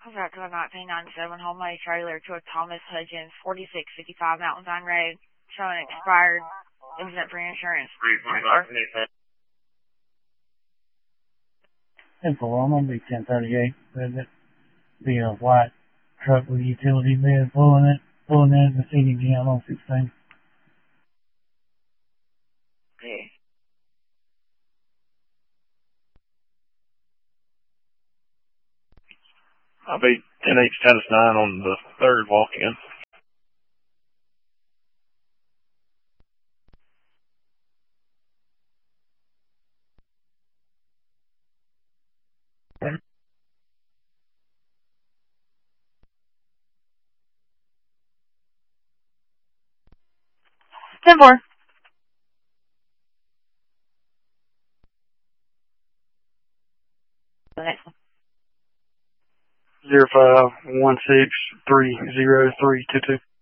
That to a 1997 homemade trailer to a Thomas Hudgens 4655 Mountain Vine Road, showing expired, exempt for insurance. 10-4, I'm going to be 1038. Visit. Be a white truck with a utility bed pulling in the CDG on 16. Okay. I'll be 10-8 status 9 on the third walk-in. Ten four. The next one. 0516303222.